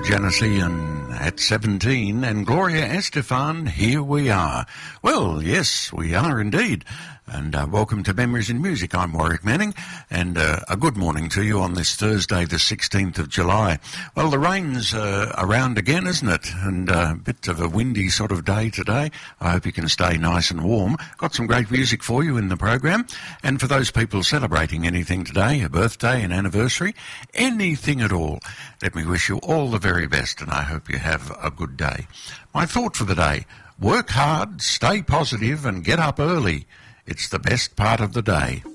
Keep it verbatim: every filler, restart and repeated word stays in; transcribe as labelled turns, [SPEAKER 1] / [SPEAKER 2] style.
[SPEAKER 1] Janician at seventeen, and Gloria Estefan, Here We Are. Well, yes, we are indeed. And uh, welcome to Memories in Music. I'm Warwick Manning, and uh, a good morning to you on this Thursday, the sixteenth of July. Well, the rain's uh, around again, isn't it? And uh, a bit of a windy sort of day today. I hope you can stay nice and warm. Got some great music for you in the program. And for those people celebrating anything today, a birthday, an anniversary, anything at all, let me wish you all the very best, and I hope you have a good day. My thought for the day: work hard, stay positive, and get up early. It's the best part of the day.